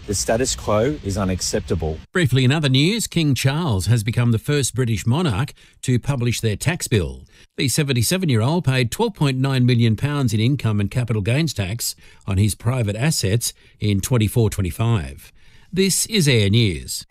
The status quo is unacceptable. Briefly in other news, King Charles has become the first British monarch to publish their tax bill. The 77-year-old paid £12.9 million in income and capital gains tax on his private assets in 24-25. This is Air News.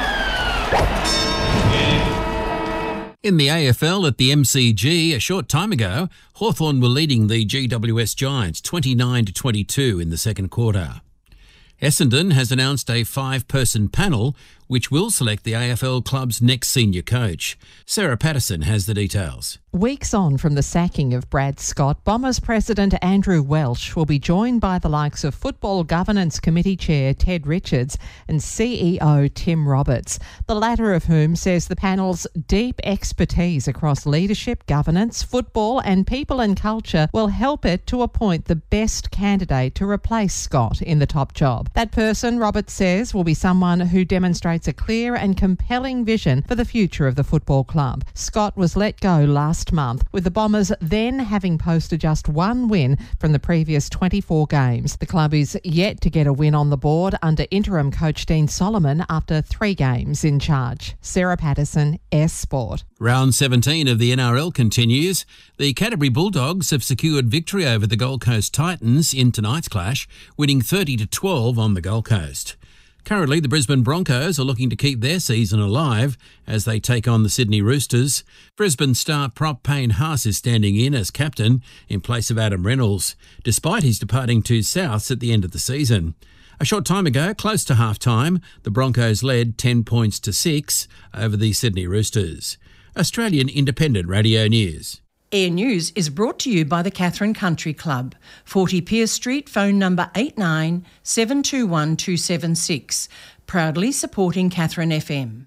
In the AFL at the MCG a short time ago, Hawthorn were leading the GWS Giants 29-22 in the second quarter. Essendon has announced a 5-person panel which will select the AFL club's next senior coach. Sarah Patterson has the details. Weeks on from the sacking of Brad Scott, Bombers President Andrew Welsh will be joined by the likes of Football Governance Committee Chair Ted Richards and CEO Tim Roberts, the latter of whom says the panel's deep expertise across leadership, governance, football and people and culture will help it to appoint the best candidate to replace Scott in the top job. That person, Roberts says, will be someone who demonstrates a clear and compelling vision for the future of the football club. Scott was let go last month, with the Bombers then having posted just one win from the previous 24 games. The club is yet to get a win on the board under interim coach Dean Solomon after 3 games in charge. Sarah Patterson, S Sport. Round 17 of the NRL continues. The Canterbury Bulldogs have secured victory over the Gold Coast Titans in tonight's clash, winning 30-12 on the Gold Coast. Currently, the Brisbane Broncos are looking to keep their season alive as they take on the Sydney Roosters. Brisbane star prop Payne Haas is standing in place of Adam Reynolds, despite his departing to Souths at the end of the season. A short time ago, close to half-time, the Broncos led 10 points to 6 over the Sydney Roosters. Australian Independent Radio News. Air News is brought to you by the Katherine Country Club, 40 Pearce Street, phone number 89 721 276, proudly supporting Katherine FM.